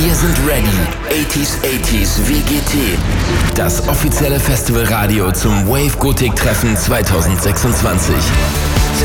Wir sind ready. 80s WGT. Das offizielle Festivalradio zum Wave Gothic Treffen 2026.